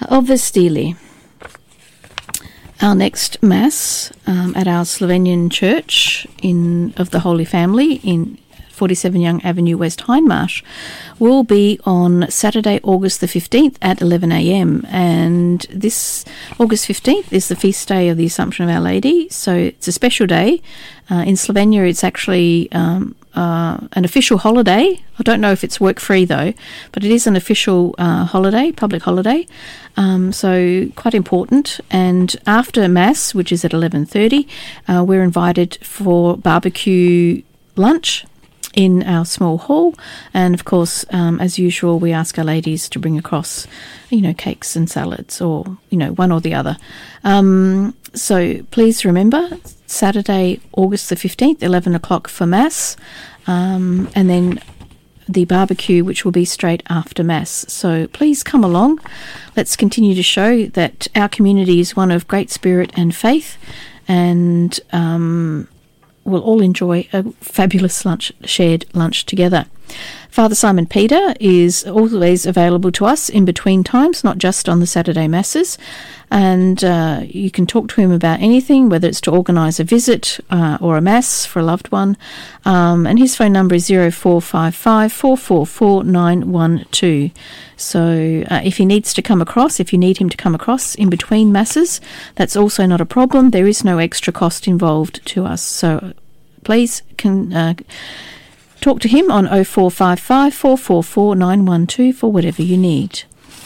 Obviously, our next Mass at our Slovenian Church of the Holy Family in 47 Young Avenue, West Hindmarsh, will be on Saturday, August the 15th at 11 a.m. And this August 15th is the feast day of the Assumption of Our Lady, so it's a special day. In Slovenia, it's actually an official holiday. I don't know if it's work-free, though, but it is an official holiday, public holiday, so quite important. And after Mass, which is at 11:30, we're invited for barbecue lunch in our small hall, and of course, as usual, we ask our ladies to bring across, cakes and salads, or one or the other. So please remember, Saturday, August the 15th, 11 o'clock for Mass, and then the barbecue, which will be straight after Mass. So please come along. Let's continue to show that our community is one of great spirit and faith, and we'll all enjoy a fabulous shared lunch together. Father Simon Peter is always available to us in between times, not just on the Saturday Masses, and you can talk to him about anything, whether it's to organise a visit or a Mass for a loved one, and his phone number is 0455 444 912. So if he need him to come across in between Masses, that's also not a problem. There is no extra cost involved to us, so please can talk to him on 0455 444 912 for whatever you need.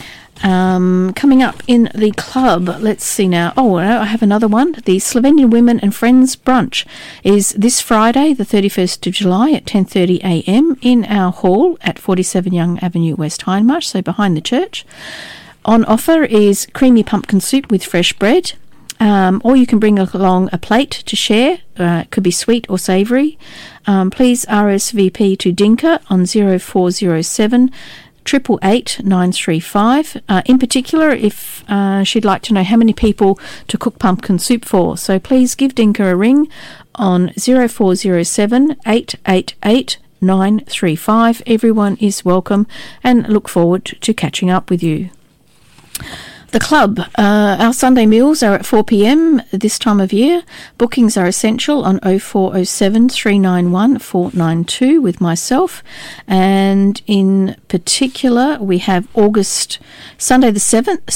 Coming up in the club, let's see now. Oh, I have another one. The Slovenian Women and Friends Brunch is this Friday, the 31st of July at 10:30 a.m. in our hall at 47 Young Avenue, West Hindmarsh, so behind the church. On offer is creamy pumpkin soup with fresh bread, or you can bring along a plate to share. It could be sweet or savoury. Please RSVP to Dinka on 0407 888 935. In particular, if she'd like to know how many people to cook pumpkin soup for. So please give Dinka a ring on 0407 888 935. Everyone is welcome, and look forward to catching up with you. The club, our Sunday meals are at 4 p.m. this time of year. Bookings are essential on 0407 391 492 with myself. And in particular, we have Sunday the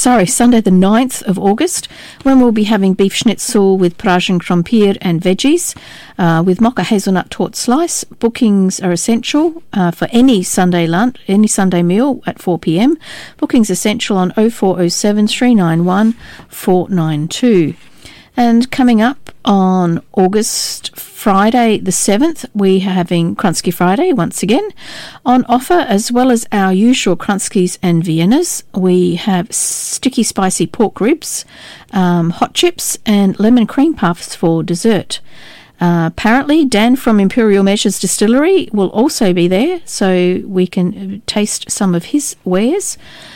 9th of August, when we'll be having beef schnitzel with Pražen krompir and veggies, with mocha hazelnut torte slice. Bookings are essential for any Sunday lunch, any Sunday meal at 4 p.m. Bookings essential on 0407 391 492. And coming up on Friday the 7th, we're having Krunsky Friday once again. On offer, as well as our usual Krunskys and Viennas, we have sticky spicy pork ribs, hot chips, and lemon cream puffs for dessert. Apparently, Dan from Imperial Measures Distillery will also be there, so we can taste some of his wares.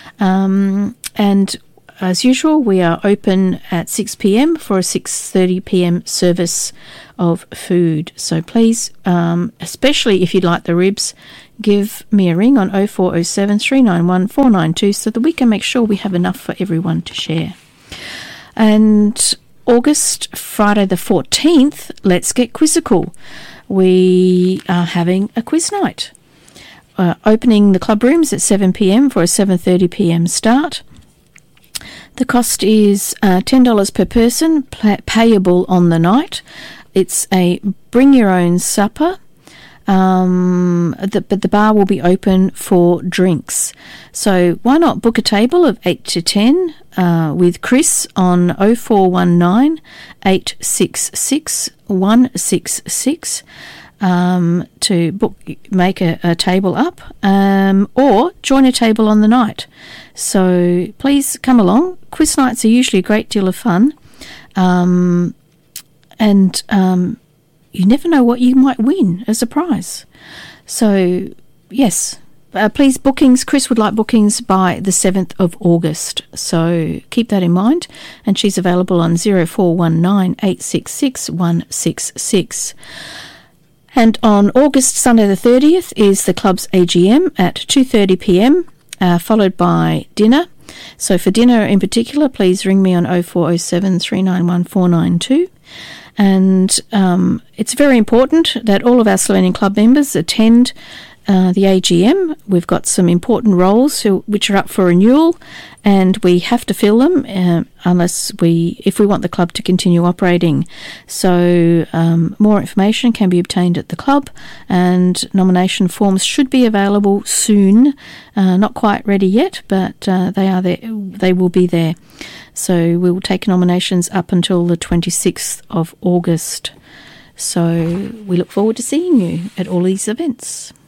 And as usual, we are open at 6 p.m. for a 6:30 p.m. service of food. So please, especially if you'd like the ribs, give me a ring on 0407 391 492 so that we can make sure we have enough for everyone to share. And Friday the 14th, let's get quizzical. We are having a quiz night. Opening the club rooms at 7 p.m. for a 7:30 p.m. start. The cost is $10 per person, payable on the night. It's a bring-your-own supper, but the bar will be open for drinks. So why not book a table of 8 to 10 with Chris on 0419 866 166 to make a table up, or join a table on the night. So please come along. Quiz nights are usually a great deal of fun, and you never know what you might win as a prize. So yes, please, bookings. Chris would like bookings by the 7th of August, so keep that in mind. And she's available on 0419 866 166. And on Sunday the 30th, is the club's AGM at 2:30 p.m, followed by dinner. So for dinner in particular, please ring me on 0407 391 492. And it's very important that all of our Slovenian Club members attend the AGM. We've got some important roles which are up for renewal, and we have to fill them if we want the club to continue operating. So more information can be obtained at the club, and nomination forms should be available soon. Not quite ready yet, but they are there. They will be there. So we will take nominations up until the 26th of August. So we look forward to seeing you at all these events.